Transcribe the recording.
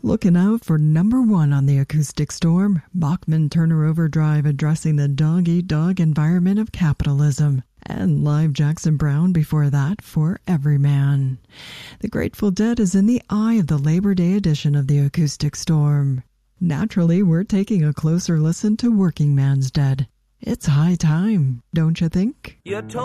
Looking out for number one on the Acoustic Storm, Bachman Turner Overdrive addressing the dog-eat-dog environment of capitalism. And live Jackson Browne before that for Everyman. The Grateful Dead is in the eye of the Labor Day edition of the Acoustic Storm. Naturally, we're taking a closer listen to Working Man's Dead. It's high time, don't you think? You told